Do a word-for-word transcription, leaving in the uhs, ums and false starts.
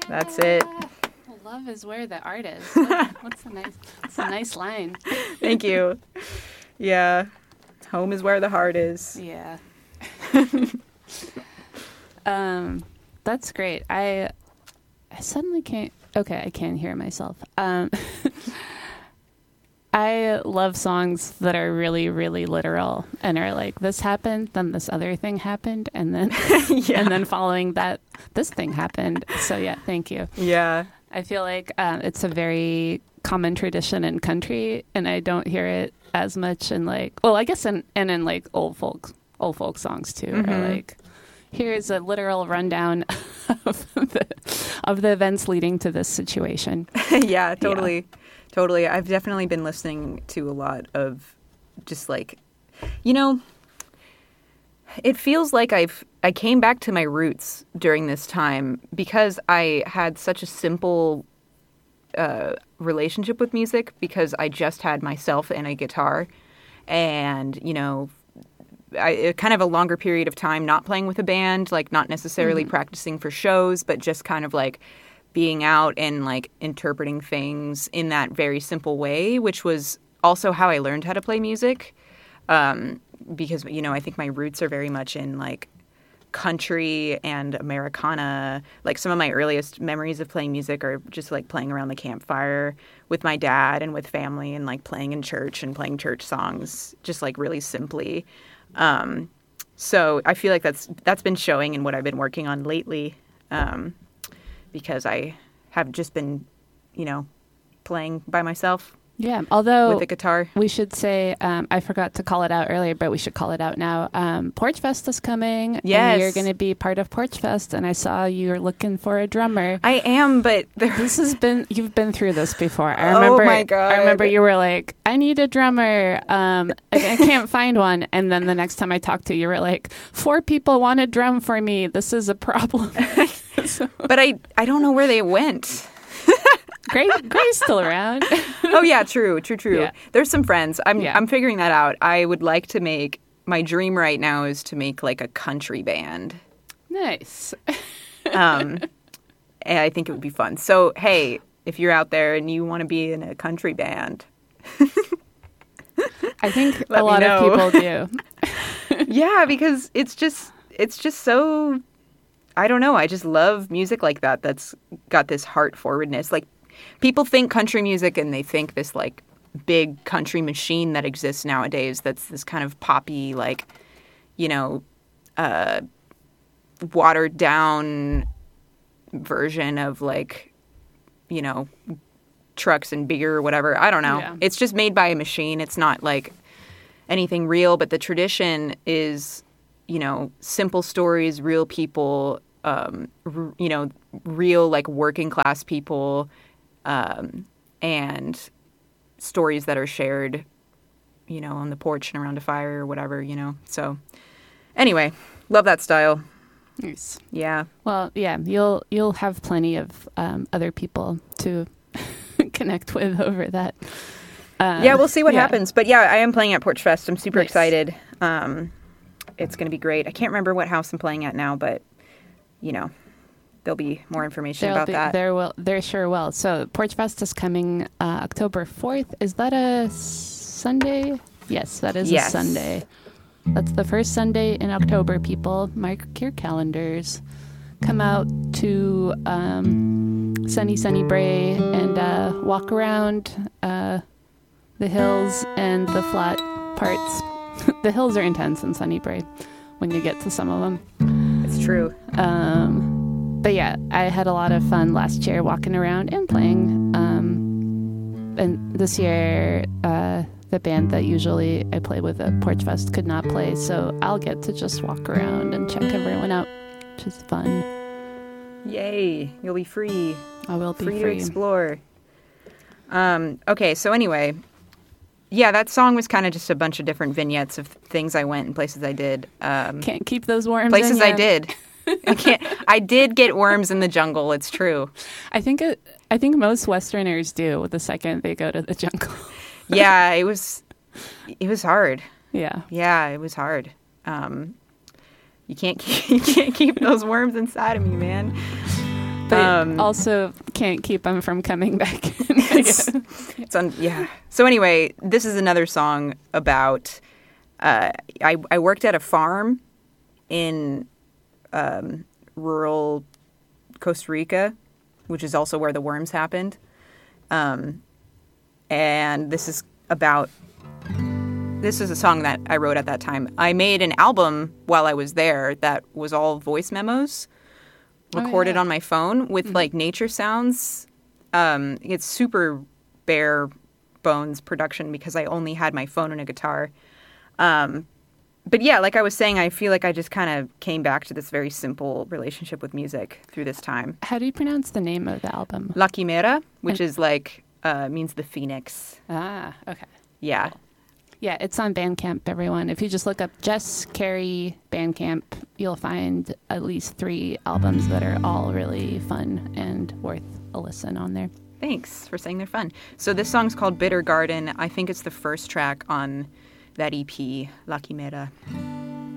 That's it. Love is where the art is. What, what's a nice, what's a nice line. Thank you. Yeah. Home is where the heart is. Yeah. um, that's great. I, I suddenly can't. Okay, I can't hear myself. Um, I love songs that are really, really literal and are like, this happened, then this other thing happened, and then yeah. and then following that, this thing happened. So yeah, thank you. Yeah. I feel like uh, it's a very common tradition in country, and I don't hear it as much in like, well, I guess in and in like old folk old folk songs too. Mm-hmm. Or like, here's a literal rundown of the of the events leading to this situation. yeah, totally, yeah. totally. I've definitely been listening to a lot of just like, you know, it feels like I've I came back to my roots during this time because I had such a simple uh, relationship with music because I just had myself and a guitar and, you know, I, kind of a longer period of time not playing with a band, like not necessarily mm-hmm. practicing for shows, but just kind of like being out and like interpreting things in that very simple way, which was also how I learned how to play music. Um, because, you know, I think my roots are very much in like country and Americana. Like some of my earliest memories of playing music are just like playing around the campfire with my dad and with family and like playing in church and playing church songs just like really simply. Um, so I feel like that's that's been showing in what I've been working on lately um, because I have just been, you know, playing by myself. Yeah, although with the guitar. We should say, um, I forgot to call it out earlier, but we should call it out now. Um, Porch Fest is coming. Yes. And you're going to be part of Porch Fest, and I saw you're looking for a drummer. I am, but... This has been, you've been through this before. I remember, oh my God. I remember you were like, I need a drummer. Um, I, I can't find one. And then the next time I talked to you, you were like, four people want to drum for me. This is a problem. so. But I, I don't know where they went. Grace, Grace still around. oh yeah, true, true, true. Yeah. There's some friends. I'm yeah. I'm figuring that out. I would like to make my dream right now is to make like a country band. Nice. um, and I think it would be fun. So hey, if you're out there and you want to be in a country band, I think a lot of people do. yeah, because it's just it's just so. I don't know. I just love music like that. That's got this heart forwardness. Like. People think country music and they think this like big country machine that exists nowadays that's this kind of poppy, like, you know, uh, watered down version of like, you know, trucks and beer or whatever. I don't know. Yeah. It's just made by a machine. It's not like anything real, but the tradition is, you know, simple stories, real people, um, r- you know, real like working class people. Um, and stories that are shared, you know, on the porch and around a fire or whatever, you know. So anyway, love that style. Nice. Yeah. Well, yeah, you'll you'll have plenty of um, other people to connect with over that. Um, yeah, we'll see what yeah. happens. But yeah, I am playing at Porch Fest. I'm super nice. excited. Um, it's going to be great. I can't remember what house I'm playing at now, but, you know. There'll be more information There'll about be, that. There will, there sure will. So Porch Fest is coming uh, October fourth. Is that a Sunday? Yes, that is yes. a Sunday. That's the first Sunday in October, people. Mark your calendars. Come out to um, sunny, sunny Bray and uh, walk around uh, the hills and the flat parts. The hills are intense in sunny Bray when you get to some of them. It's true. Um... But yeah, I had a lot of fun last year walking around and playing. Um, and this year, uh, the band that usually I play with at Porch Fest could not play, so I'll get to just walk around and check everyone out, which is fun. Yay! You'll be free. I will be free. Free to explore. Um, okay, so anyway, yeah, that song was kind of just a bunch of different vignettes of things I went and places I did. Um, Can't keep those worms places in ya. I did. I can't. I did get worms in the jungle. It's true. I think it. I think most Westerners do the second they go to the jungle. yeah, it was. It was hard. Yeah. Yeah, it was hard. Um, you can't. Keep, you can't keep those worms inside of me, man. But Um, also can't keep them from coming back. it's, it's un- yeah. So anyway, this is another song about. Uh, I I worked at a farm in um, rural Costa Rica, which is also where the worms happened. Um, and this is about. This is a song that I wrote at that time. I made an album while I was there that was all voice memos. Recorded oh, yeah. on my phone with mm-hmm. like nature sounds. Um, it's super bare bones production because I only had my phone and a guitar. Um, but yeah, like I was saying, I feel like I just kind of came back to this very simple relationship with music through this time. How do you pronounce the name of the album? La Quimera, which and- is like, uh, means the phoenix. Ah, okay. Yeah. Cool. Yeah, it's on Bandcamp, everyone. If you just look up Jess Carey Bandcamp, you'll find at least three albums that are all really fun and worth a listen on there. Thanks for saying they're fun. So this song's called Bitter Garden. I think it's the first track on that E P, La Quimera.